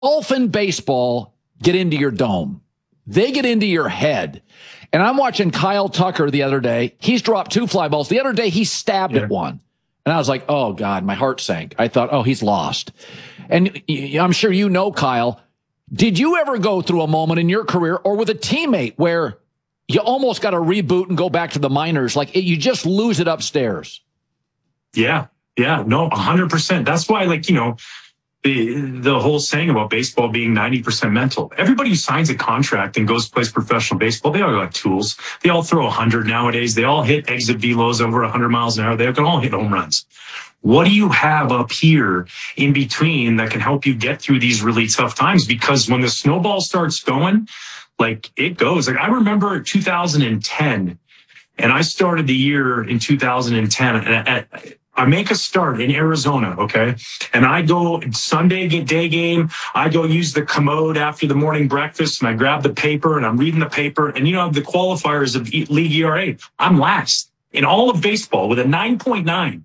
Golf and baseball get into your dome. They get into your head. And I'm watching Kyle Tucker the other day. He's dropped 2 fly balls. The other day, he stabbed at one. And I was like, oh, God, my heart sank. I thought, oh, he's lost. And I'm sure you know, Kyle, did you ever go through a moment in your career or with a teammate where you almost got to reboot and go back to the minors? Like you just lose it upstairs. Yeah. No, 100%. That's why, the whole saying about baseball being 90% mental. Everybody who signs a contract and goes plays professional baseball, they all got tools. They all throw 100 nowadays. They all hit exit velos over 100 miles an hour. They can all hit home runs. What do you have up here in between that can help you get through these really tough times? Because when the snowball starts going, it goes. I remember 2010, and I started the year in 2010 and I make a start in Arizona, okay? And I go Sunday day game. I go use the commode after the morning breakfast, and I grab the paper, and I'm reading the paper. And the qualifiers of league ERA, I'm last in all of baseball with a 9.9.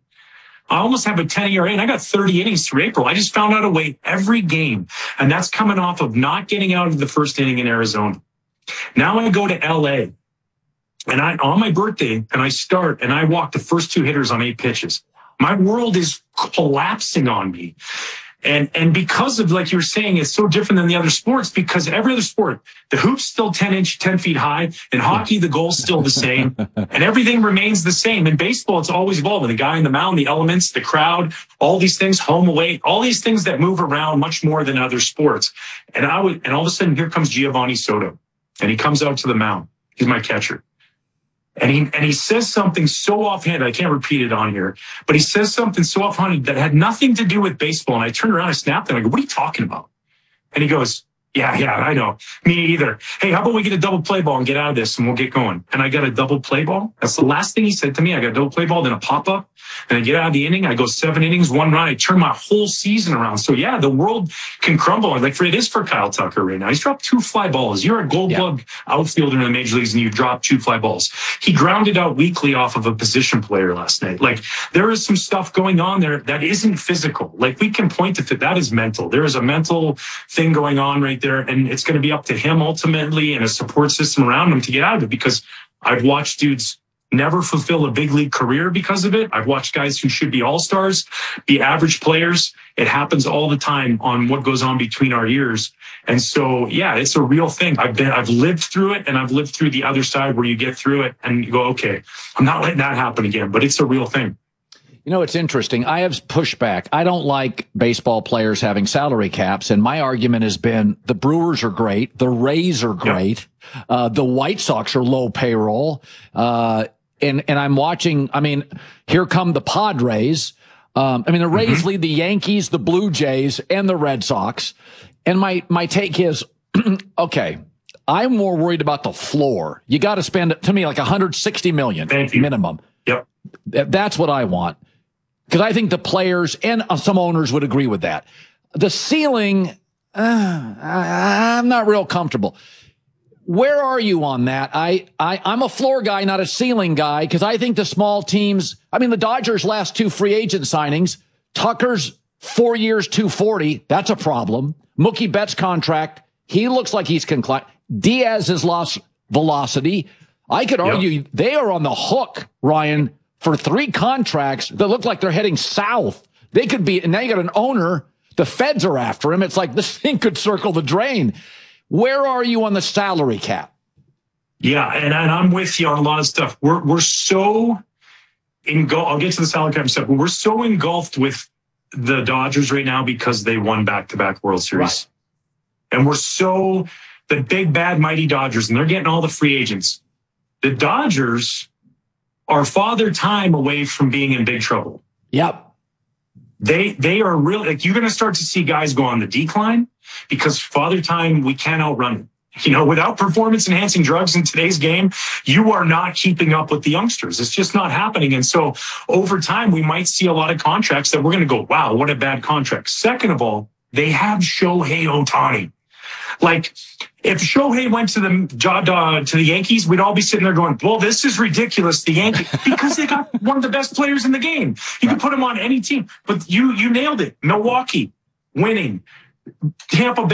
I almost have a 10 ERA, and I got 30 innings through April. I just found out a way every game, and that's coming off of not getting out of the first inning in Arizona. Now I go to LA, and on my birthday, and I start, and I walk the first 2 hitters on 8 pitches. My world is collapsing on me. And because of, like you were saying, it's so different than the other sports, because every other sport, the hoop's still 10 feet high. In hockey, the goal's still the same. And everything remains the same. In baseball, it's always evolving. The guy in the mound, the elements, the crowd, all these things, home, away, all these things that move around much more than other sports. And all of a sudden, here comes Giovanni Soto. And he comes out to the mound. He's my catcher. And he says something so offhand, I can't repeat it on here, but he says something so offhand that had nothing to do with baseball. And I turned around, I snapped at him. I go, what are you talking about? And he goes, yeah, I know. Me either. Hey, how about we get a double play ball and get out of this and we'll get going? And I got a double play ball. That's the last thing he said to me. I got a double play ball, then a pop-up. And I get out of the inning. I go 7 innings, 1 run. I turn my whole season around. So, yeah, the world can crumble. It is for Kyle Tucker right now. He's dropped 2 fly balls. You're a gold glove outfielder in the major leagues and you drop 2 fly balls. He grounded out weakly off of a position player last night. There is some stuff going on there that isn't physical. We can point to that is mental. There is a mental thing going on right there. And it's going to be up to him ultimately and a support system around him to get out of it, because I've watched dudes never fulfill a big league career because of it. I've watched guys who should be all-stars be average players. It happens all the time on what goes on between our ears. And so, yeah, it's a real thing. I've lived through it, and I've lived through the other side where you get through it and you go, okay, I'm not letting that happen again, but it's a real thing. It's interesting. I have pushback. I don't like baseball players having salary caps. And my argument has been the Brewers are great. The Rays are great. The White Sox are low payroll. And I'm watching, here come the Padres. The Rays lead the Yankees, the Blue Jays, and the Red Sox. And my take is, okay, I'm more worried about the floor. You got to spend, to me, like $160 million minimum. Yep. That's what I want. Because I think the players and some owners would agree with that. The ceiling, I'm not real comfortable. Where are you on that? I'm a floor guy, not a ceiling guy, because I think the small teams, the Dodgers' last 2 free agent signings, Tucker's 4 years, $240, that's a problem. Mookie Betts' contract, he looks like he's conclined. Diaz has lost velocity. I could argue they are on the hook, Ryan, for 3 contracts that look like they're heading south. They could be, and now you got an owner, the feds are after him. It's like this thing could circle the drain. Where are you on the salary cap? Yeah, and I'm with you on a lot of stuff. We're so engulfed. I'll get to the salary cap stuff, but we're so engulfed with the Dodgers right now because they won back-to-back World Series. Right. And we're so the big, bad, mighty Dodgers, and they're getting all the free agents. The Dodgers are Father Time away from being in big trouble. Yep. They are really, you're going to start to see guys go on the decline because Father Time, we can't outrun it. Without performance enhancing drugs in today's game, you are not keeping up with the youngsters. It's just not happening. And so over time, we might see a lot of contracts that we're going to go, wow, what a bad contract. Second of all, they have Shohei Ohtani. If Shohei went to the Yankees, we'd all be sitting there going, well, this is ridiculous, the Yankees, because they got one of the best players in the game. You can put him on any team. But you nailed it. Milwaukee, winning. Tampa Bay